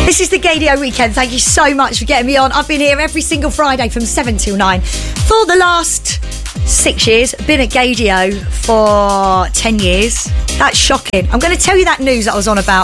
This is the Gaydio Weekend. Thank you so much for getting me on. I've been here every single Friday from 7 till 9 for the last 6 years. Been at Gaydio for 10 years. That's shocking. I'm going to tell you that news that I was on about